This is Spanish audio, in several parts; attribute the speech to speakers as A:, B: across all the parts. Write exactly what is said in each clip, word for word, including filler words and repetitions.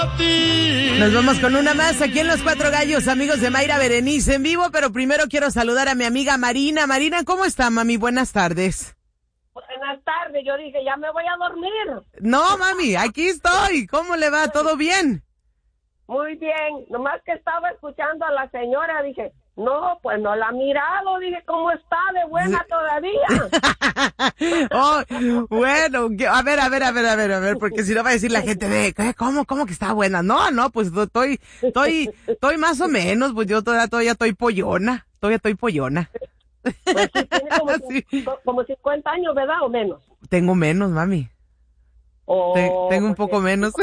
A: Nos vamos con una más aquí en Los Cuatro Gallos, amigos de Mayra Berenice en vivo, pero primero quiero saludar a mi amiga Marina. Marina, ¿cómo está, mami? Buenas tardes.
B: Buenas tardes, yo dije, ya me voy a dormir.
A: No, mami, aquí estoy. ¿Cómo le va? ¿Todo bien?
B: Muy bien, nomás que estaba escuchando a la señora, dije, no, pues no la he mirado, dije, ¿cómo está de buena todavía?
A: Oh, bueno, a ver, a ver, a ver, a ver, a ver, porque si no va a decir la gente, de, ¿qué? ¿Cómo, cómo que está buena? No, no, pues estoy, estoy, estoy más o menos, pues yo todavía, todavía estoy pollona, todavía estoy pollona.
B: Pues sí, tiene como, sí. como cincuenta años, ¿verdad? ¿O menos?
A: Tengo menos, mami.
B: Oh,
A: Te, tengo un
B: pues
A: poco
B: sí.
A: menos.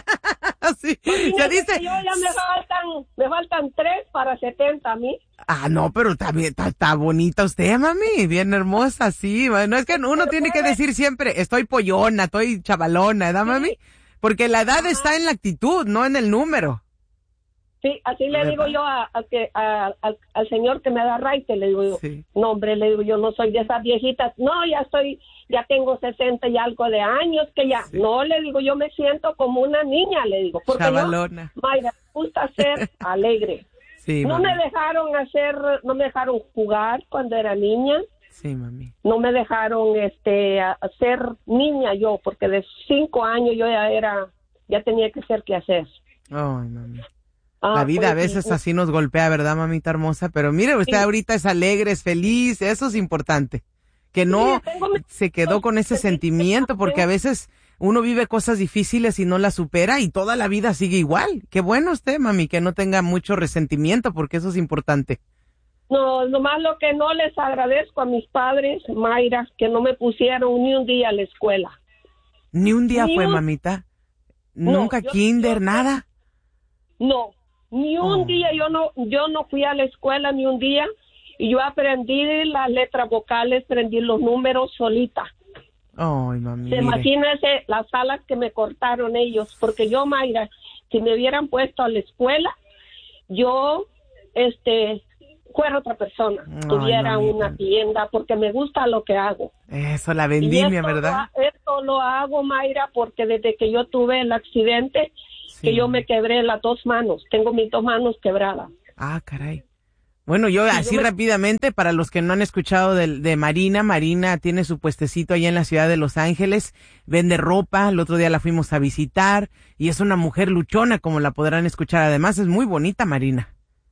A: Sí, se dice.
B: Yo ya me faltan, me faltan tres para setenta a mí.
A: Ah, no, pero está bien, está, está bonita usted, mami, bien hermosa, sí. No es que uno tiene que decir siempre, estoy pollona, estoy chavalona, ¿verdad, mami? Porque la edad está en la actitud, no en el número.
B: Sí, así le digo yo a, a que, a, al, al señor que me da raite, le digo yo,
A: Sí.
B: no, hombre, le digo yo, no soy de esas viejitas, no, ya estoy, ya tengo sesenta y algo de años, que ya,
A: Sí.
B: no, le digo, yo me siento como una niña, le digo, porque
A: Chavalona.
B: yo, Mayra, me gusta ser alegre.
A: Sí,
B: No
A: mami.
B: me dejaron hacer, no me dejaron jugar cuando era niña,
A: Sí, mami.
B: no me dejaron, este, a, a ser niña yo, porque de cinco años yo ya era, ya tenía que ser qué hacer.
A: Ay, mami.
B: Ah,
A: La vida a
B: pues,
A: veces
B: sí.
A: así nos golpea, ¿verdad, mamita hermosa? Pero mire, usted
B: Sí.
A: ahorita es alegre, es feliz, eso es importante. Que no
B: Sí, tengo mi-
A: se quedó con ese sentimiento, porque a veces uno vive cosas difíciles y no las supera y toda la vida sigue igual. Qué bueno usted, mami, que no tenga mucho resentimiento, porque eso es importante.
B: No, nomás lo que no les agradezco a mis padres, Mayra, que no me pusieron ni un día a la escuela.
A: Ni un día
B: Ni
A: fue,
B: un-
A: mamita.
B: No,
A: Nunca
B: yo-
A: kinder,
B: yo-
A: nada.
B: No, ni un
A: Oh.
B: día yo no, yo no fui a la escuela ni un día y yo aprendí las letras vocales, aprendí los números solita.
A: Ay, mami.
B: Se
A: mire.
B: imagínese las alas que me cortaron ellos, porque yo, Mayra, si me hubieran puesto a la escuela, yo, este, fuera otra persona,
A: Ay,
B: tuviera
A: mamita.
B: una tienda, porque me gusta lo que hago.
A: Eso, la
B: Y
A: vendimia,
B: esto
A: ¿verdad?
B: Lo, esto lo hago, Mayra, porque desde que yo tuve el accidente,
A: Sí.
B: que yo me quebré las dos manos, tengo mis dos manos quebradas.
A: Ah, caray. Bueno, yo
B: Sí,
A: así
B: yo me-
A: rápidamente, para los que no han escuchado de, de Marina, Marina tiene su puestecito allá en la ciudad de Los Ángeles, vende ropa, el otro día la fuimos a visitar, y es una mujer luchona, como la podrán escuchar, además es muy bonita, Marina.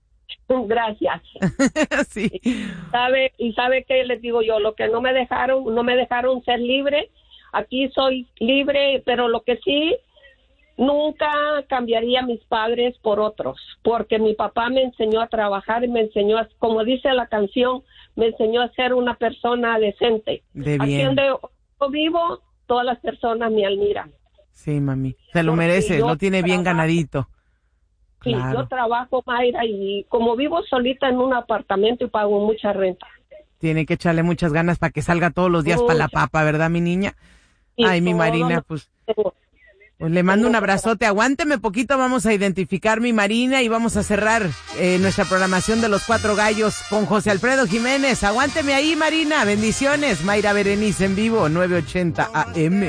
B: Gracias.
A: Sí.
B: ¿Sabe? Y sabe qué les digo yo, lo que no me dejaron, no me dejaron ser libre, aquí soy libre, pero lo que sí, nunca cambiaría a mis padres por otros, porque mi papá me enseñó a trabajar y me enseñó, a, como dice la canción, me enseñó a ser una persona decente.
A: De
B: Aquí
A: bien.
B: donde yo vivo, todas las personas me admiran.
A: Sí, mami. Se lo
B: Porque
A: merece,
B: yo
A: lo tiene bien
B: trabajo.
A: ganadito.
B: Sí,
A: Claro.
B: yo trabajo, Mayra, y como vivo solita en un apartamento y pago mucha renta.
A: Tiene que echarle muchas ganas para que salga todos los días para la
B: Muchas.
A: papa, ¿verdad, mi niña?
B: Y
A: Ay, mi
B: todo
A: Marina,
B: lo
A: pues...
B: tengo.
A: Pues le mando
B: Tengo
A: un
B: que
A: abrazote, aguánteme poquito, vamos a identificar mi Marina y vamos a cerrar eh, nuestra programación de Los Cuatro Gallos con José Alfredo Jiménez. Aguánteme ahí, Marina, bendiciones. Mayra Berenice en vivo, nueve ochenta A M.